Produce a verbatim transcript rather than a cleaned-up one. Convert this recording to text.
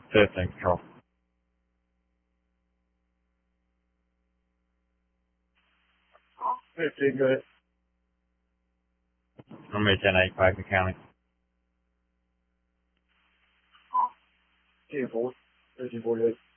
Thirteen control. Fifteen, go ahead. I'm at ten eight, Packer County. Ten four. Thirteen forty-eight.